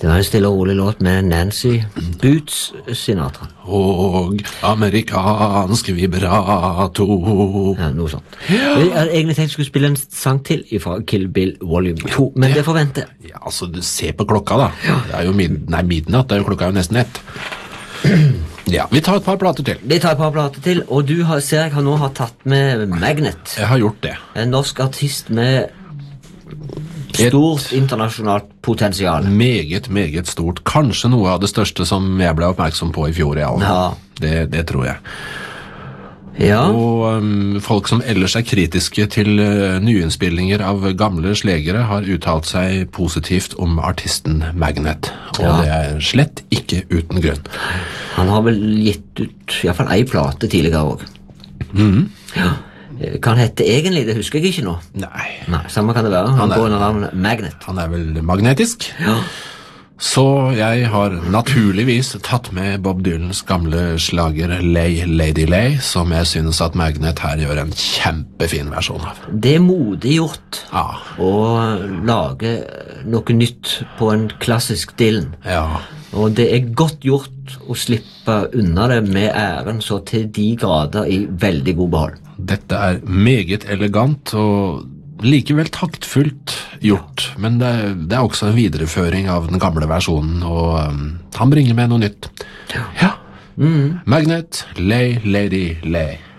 Det var en stille og rolig låt med Nancy Boots Sinatra. Og amerikansk vibrato. Ja, noe sånt. Jeg hadde egentlig tenkt jeg skulle spille en sang til fra Kill Bill Volume 2, men det får vente. Ja, altså, du ser på klokka da. Det er jo midnatt, det er jo klokka jo nesten 1. Ja, vi tar et par plater til. Vi tar et par plater til, og du ser jeg nå har tatt med Magnet. Jeg har gjort det. En norsk artist med stort internasjonalt potensial. Meget, meget stort. Kanskje noe av det største som jeg ble oppmerksom på i fjor i alle. Ja. Det tror jeg. Ja. Og folk som ellers er kritiske til nyinnspillinger av gamle slegere har uttalt seg positivt om artisten Magnet. Og det er slett ikke uten grunn. Han har vel gitt ut i hvert fall en plate tidligere også. Ja. Hva han hette egentlig, det husker jeg ikke nå. Nei, samme kan det være. Han går under navnet Magnet. Han er vel magnetisk. Ja. Så jeg har naturligvis tatt med Bob Dylans gamle slager Lay Lady Lay, som jeg synes at Magnet her gjør en kjempefin versjon av. Det er modig gjort å lage noe nytt på en klassisk Dylan. Ja. Og det er godt gjort å slippe unna det med æren så til de grader i veldig god behold. Dette er meget elegant og likevel taktfullt gjort, men det er også en videreføring av den gamle versjonen, og han bringer med noe nytt. Ja. Magnet, Lay Lady Lay.